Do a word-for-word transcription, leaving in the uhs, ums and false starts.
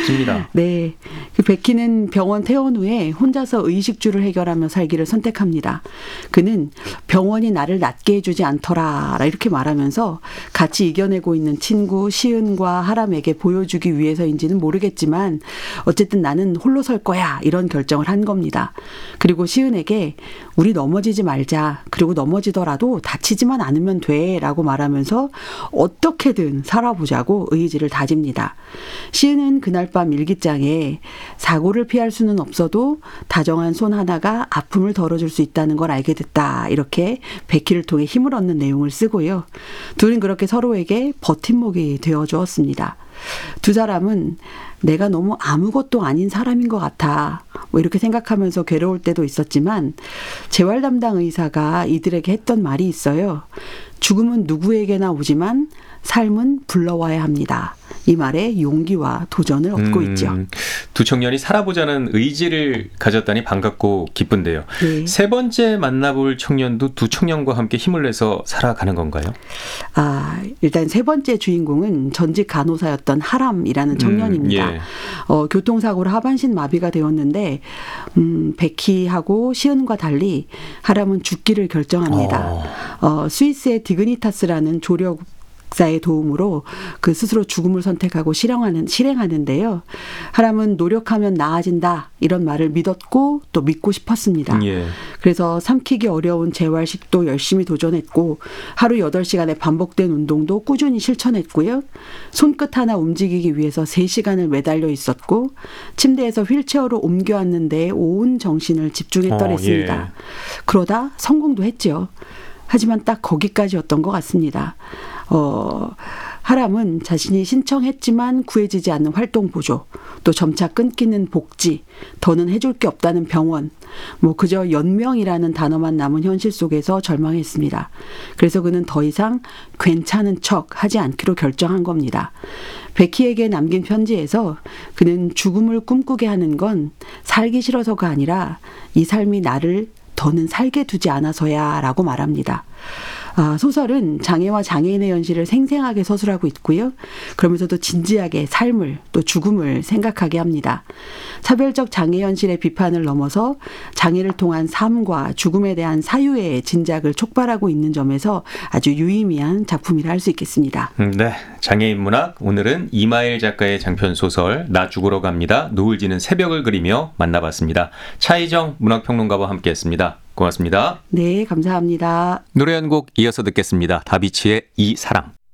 멋집니다. 네. 그 베키는 병원 퇴원 후에 혼자서 의식주를 해결하며 살기를 선택합니다. 그는 병원이 나를 낫게 해주지 않더라 이렇게 말하면서 같이 이겨내고 있는 친구 시은과 하람에게 보여주기 위해서인지는 모르겠지만 어쨌든 나는 홀로 설 거야 이런 결정을 한 겁니다. 그리고 시은에게 우리 넘어지지 말자. 그리고 넘어지더라도 다치지만 않으면 돼 라고 말하면서 어떻게든 살아보자고 의지를 다집니다. 시은은 그날 밤 일기장에 사고를 피할 수는 없어도 다정한 손 하나가 아픔을 덜어줄 수 있다는 걸 알게 됐다. 이렇게 베키를 통해 힘을 얻는 내용을 쓰고요. 둘은 그렇게 서로에게 버팀목이 되어주었습니다. 두 사람은 내가 너무 아무것도 아닌 사람인 것 같아. 뭐 이렇게 생각하면서 괴로울 때도 있었지만 재활 담당 의사가 이들에게 했던 말이 있어요. 죽음은 누구에게나 오지만 삶은 불러와야 합니다. 이 말에 용기와 도전을 얻고 음, 있죠. 두 청년이 살아보자는 의지를 가졌다니 반갑고 기쁜데요. 네. 세 번째 만나볼 청년도 두 청년과 함께 힘을 내서 살아가는 건가요? 아, 일단 세 번째 주인공은 전직 간호사였던 하람이라는 청년입니다. 음, 예. 어, 교통사고로 하반신 마비가 되었는데 음, 베키하고 시은과 달리 하람은 죽기를 결정합니다. 어. 어, 스위스의 디그니타스라는 조력 사의 도움으로 그 스스로 죽음을 선택하고 실행하는, 실행하는데요. 하람은 노력하면 나아진다 이런 말을 믿었고 또 믿고 싶었습니다. 예. 그래서 삼키기 어려운 재활식도 열심히 도전했고 하루 여덟 시간의 반복된 운동도 꾸준히 실천했고요. 손끝 하나 움직이기 위해서 세 시간을 매달려 있었고 침대에서 휠체어로 옮겨 앉는 데에 온 정신을 집중했더랬습니다. 어, 예. 그러다 성공도 했죠. 하지만 딱 거기까지였던 것 같습니다. 어, 하람은 자신이 신청했지만 구해지지 않는 활동 보조, 또 점차 끊기는 복지, 더는 해줄 게 없다는 병원, 뭐 그저 연명이라는 단어만 남은 현실 속에서 절망했습니다. 그래서 그는 더 이상 괜찮은 척 하지 않기로 결정한 겁니다. 베키에게 남긴 편지에서 그는 죽음을 꿈꾸게 하는 건 살기 싫어서가 아니라 이 삶이 나를 더는 살게 두지 않아서야 라고 말합니다. 아, 소설은 장애와 장애인의 현실을 생생하게 서술하고 있고요. 그러면서도 진지하게 삶을 또 죽음을 생각하게 합니다. 차별적 장애 현실의 비판을 넘어서 장애를 통한 삶과 죽음에 대한 사유의 진작을 촉발하고 있는 점에서 아주 유의미한 작품이라 할 수 있겠습니다. 네, 장애인 문학 오늘은 이마일 작가의 장편 소설 나 죽으러 갑니다. 노을 지는 새벽을 그리며 만나봤습니다. 차희정 문학평론가와 함께했습니다. 고맙습니다. 네, 감사합니다. 노래 한 곡 이어서 듣겠습니다. 다비치의 이 사랑.